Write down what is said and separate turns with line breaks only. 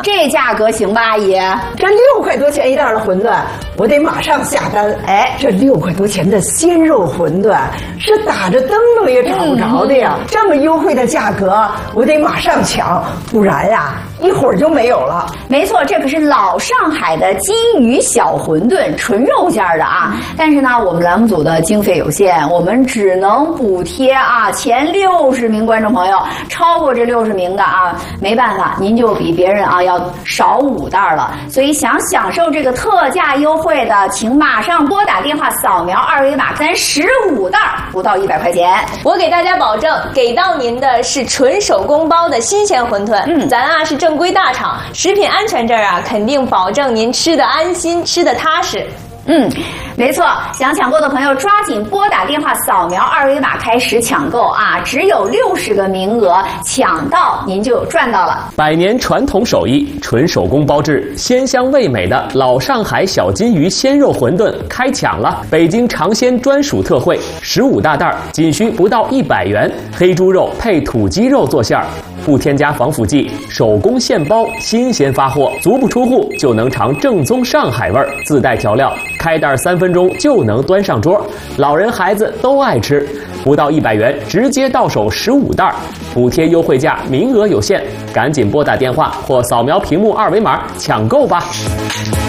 这价格行吧，阿姨？
这6块多钱一袋的馄饨，我得马上下单。哎，这6块多钱的鲜肉馄饨是打着灯笼也找不着的呀！这么优惠的价格，我得马上抢，不然呀，一会儿就没有了。
没错，这可是老上海的金鱼小馄饨，纯肉馅的啊。但是呢，我们栏目组的经费有限，我们只能补贴前60名观众朋友，超过这60名的没办法，您就比别人要少5袋了。所以想享受这个特价优惠的，请马上拨打电话扫描2维码，咱15袋不到100块钱。
我给大家保证，给到您的是纯手工包的新鲜馄饨。咱是正规大厂，食品安全这儿肯定保证您吃得安心，吃得踏实。
没错，想抢购的朋友抓紧拨打电话扫描2维码开始抢购只有60个名额，抢到您就赚到了。
100年传统手艺，纯手工包制，鲜香味美的老上海小金鱼鲜肉馄饨开抢了！北京尝鲜专属特惠，15大袋，仅需不到100元，黑猪肉配土鸡肉做馅儿，不添加防腐剂，手工现包，新鲜发货，足不出户就能尝正宗上海味儿，自带调料，开袋3分钟就能端上桌，老人孩子都爱吃，不到100元直接到手15袋，补贴优惠价，名额有限，赶紧拨打电话或扫描屏幕2维码抢购吧。